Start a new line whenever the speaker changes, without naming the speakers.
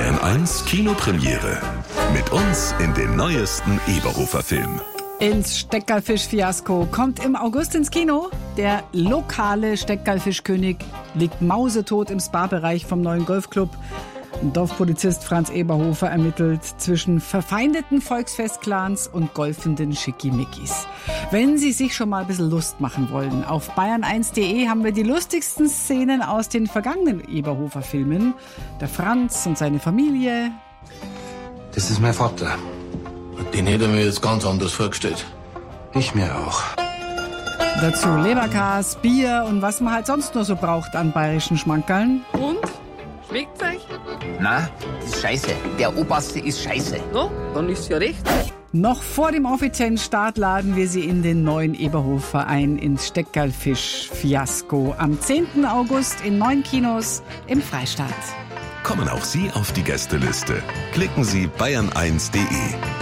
Bayern 1 Kinopremiere. Mit uns in den neuesten Eberhofer Film.
Ins Steckerlfisch-Fiasko kommt im August ins Kino. Der lokale Steckerlfischkönig liegt mausetot im Spa-Bereich vom neuen Golfclub. Dorfpolizist Franz Eberhofer ermittelt zwischen verfeindeten Volksfestclans und golfenden Schickimickis. Wenn Sie sich schon mal ein bisschen Lust machen wollen, auf bayern1.de haben wir die lustigsten Szenen aus den vergangenen Eberhofer-Filmen. Der Franz und seine Familie.
Das ist mein Vater.
Den hätte ich mir jetzt ganz anders vorgestellt.
Ich mir auch.
Dazu Leberkas, Bier und was man halt sonst nur so braucht an bayerischen Schmankerln.
Und? Schmeckt's euch?
Na, das ist scheiße. Der Oberste ist scheiße.
No, dann ist ja recht.
Noch vor dem offiziellen Start laden wir Sie in den neuen Eberhofer ein, ins Steckerlfisch-Fiasko. Am 10. August in 9 Kinos im Freistaat.
Kommen auch Sie auf die Gästeliste. Klicken Sie bayern1.de.